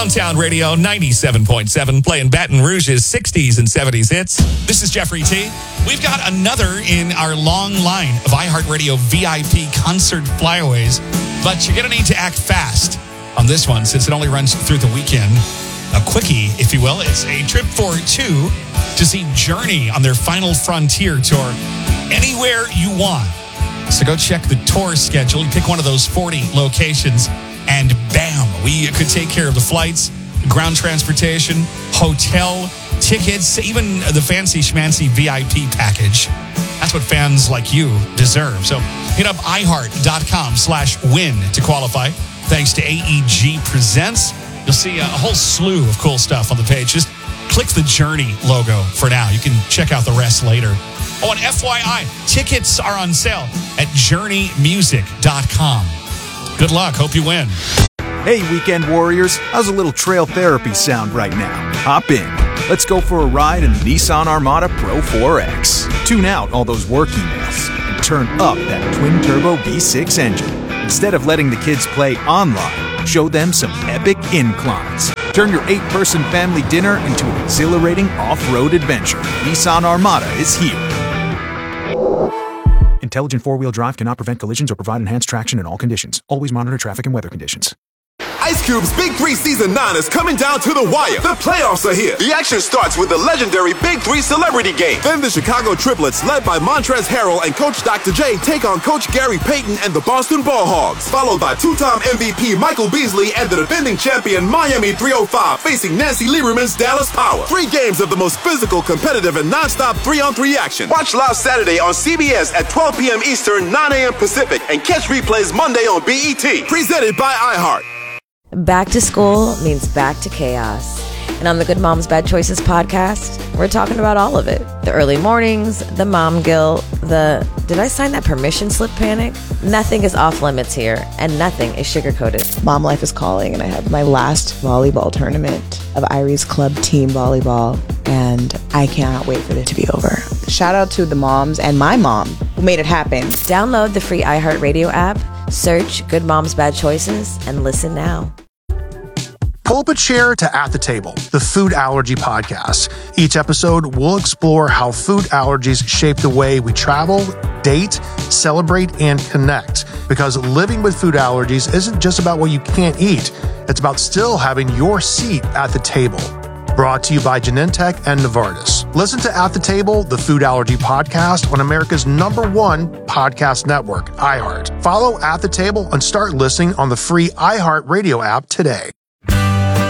Downtown Radio 97.7, playing Baton Rouge's 60s and 70s hits. This is Jeffrey T. We've got another in our long line of iHeartRadio VIP concert flyaways, but you're going to need to act fast on this one since it only runs through the weekend. A quickie, if you will. It's a trip for two to see Journey on their Final Frontier tour anywhere you want. So go check the tour schedule. You pick one of those 40 locations, and bam, we could take care of the flights, ground transportation, hotel, tickets, even the fancy schmancy VIP package. That's what fans like you deserve. So hit up iHeart.com/win to qualify. Thanks to AEG Presents. You'll see a whole slew of cool stuff on the page. Just click the Journey logo for now. You can check out the rest later. Oh, and FYI, tickets are on sale at journeymusic.com. Good luck. Hope you win. Hey, weekend warriors. How's a little trail therapy sound right now? Hop in. Let's go for a ride in the Nissan Armada Pro 4X. Tune out all those work emails and turn up that twin-turbo V6 engine. Instead of letting the kids play online, show them some epic inclines. Turn your 8-person family dinner into an exhilarating off-road adventure. Nissan Armada is here. Intelligent four-wheel drive cannot prevent collisions or provide enhanced traction in all conditions. Always monitor traffic and weather conditions. Ice Cube's Big 3 Season 9 is coming down to the wire. The playoffs are here. The action starts with the legendary Big 3 Celebrity Game. Then the Chicago Triplets, led by Montrezl Harrell and Coach Dr. J, take on Coach Gary Payton and the Boston Ball Hogs. Followed by two-time MVP Michael Beasley and the defending champion Miami 305 facing Nancy Lieberman's Dallas Power. 3 games of the most physical, competitive, and non-stop 3-on-3 action. Watch live Saturday on CBS at 12 p.m. Eastern, 9 a.m. Pacific, and catch replays Monday on BET. Presented by iHeart. Back to school means back to chaos. And on the Good Moms Bad Choices podcast, we're talking about all of it. The early mornings, the mom guilt, the did I sign that permission slip panic? Nothing is off limits here, and nothing is sugar-coated. Mom life is calling, and I have my last volleyball tournament of Irie's Club Team Volleyball, and I cannot wait for it to be over. Shout out to the moms and my mom who made it happen. Download the free iHeartRadio app, search Good Moms Bad Choices, and listen now. Pull up a chair to At the Table, the food allergy podcast. Each episode, we'll explore how food allergies shape the way we travel, date, celebrate, and connect. Because living with food allergies isn't just about what you can't eat. It's about still having your seat at the table. Brought to you by Genentech and Novartis. Listen to At the Table, the food allergy podcast on America's #1 podcast network, iHeart. Follow At the Table and start listening on the free iHeart Radio app today.